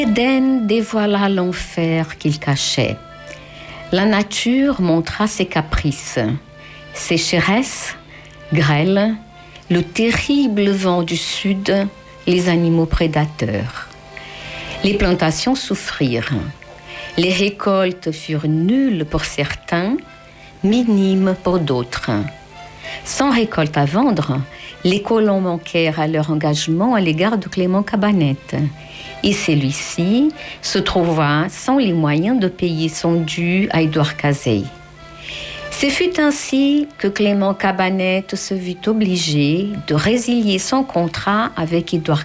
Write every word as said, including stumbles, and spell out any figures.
Éden dévoila l'enfer qu'il cachait. La nature montra ses caprices, sécheresse, grêle, le terrible vent du sud, les animaux prédateurs. Les plantations souffrirent. Les récoltes furent nulles pour certains, minimes pour d'autres. Sans récolte à vendre, les colons manquèrent à leur engagement à l'égard de Clément Cabanette. Et celui-ci se trouva sans les moyens de payer son dû à Édouard Cazey. Ce fut ainsi que Clément Cabanette se vit obligé de résilier son contrat avec Édouard